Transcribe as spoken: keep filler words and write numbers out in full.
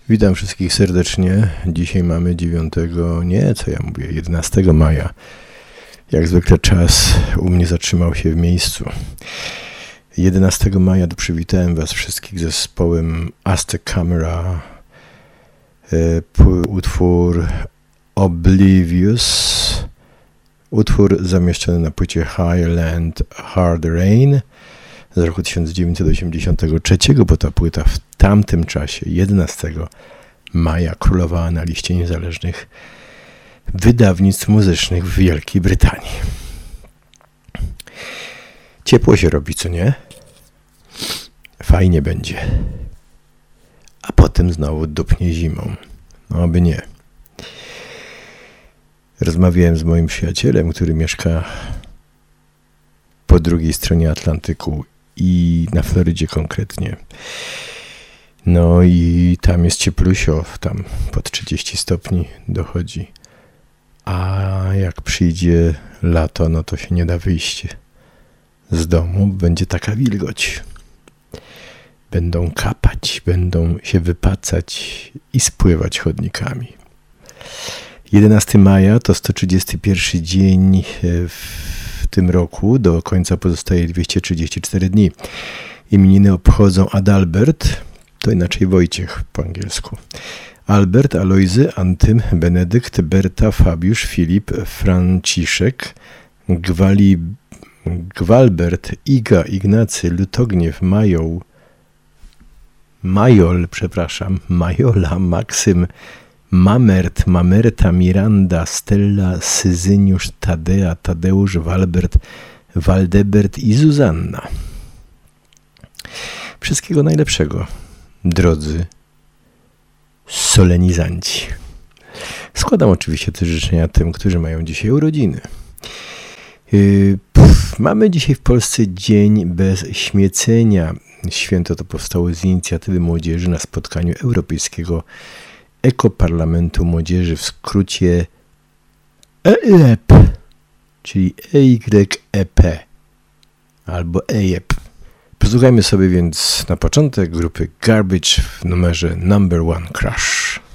Witam wszystkich serdecznie. Dzisiaj mamy dziewiątego, nie, co ja mówię, jedenastego maja. Jak zwykle czas u mnie zatrzymał się w miejscu. jedenastego maja przywitałem Was wszystkich zespołem Aztec Camera. Utwór Oblivious. Utwór zamieszczony na płycie Highland Hard Rain z roku tysiąc dziewięćset osiemdziesiątego trzeciego, bo ta płyta w tamtym czasie, jedenastego maja, królowała na liście niezależnych wydawnictw muzycznych w Wielkiej Brytanii. Ciepło się robi, co nie? Fajnie będzie. A potem znowu dupnie zimą. No aby nie. Rozmawiałem z moim przyjacielem, który mieszka po drugiej stronie Atlantyku i na Florydzie konkretnie. No i tam jest cieplusio, tam pod trzydzieści stopni dochodzi. A jak przyjdzie lato, no to się nie da wyjść z domu, będzie taka wilgoć. Będą kapać, będą się wypacać i spływać chodnikami. jedenastego maja to sto trzydziesty pierwszy dzień w tym roku, do końca pozostaje dwieście trzydzieści cztery dni. Imieniny obchodzą Adalbert, to inaczej Wojciech po angielsku. Albert, Alojzy, Antym, Benedykt, Berta, Fabiusz, Filip, Franciszek, Gwali, Gwalbert, Iga, Ignacy, Lutogniew, Majoł, Majol, przepraszam, Majola, Maksym, Mamert, Mamerta, Miranda, Stella, Syzyniusz, Tadea, Tadeusz, Walbert, Waldebert i Zuzanna. Wszystkiego najlepszego, drodzy solenizanci. Składam oczywiście te życzenia tym, którzy mają dzisiaj urodziny. Yy, pff, mamy dzisiaj w Polsce Dzień bez śmiecenia. Święto to powstało z inicjatywy młodzieży na spotkaniu Europejskiego Ekoparlamentu Młodzieży, w skrócie E Y E P, czyli E Y E P albo E Y E P. Posłuchajmy sobie więc na początek grupy Garbage w numerze Number One Crush.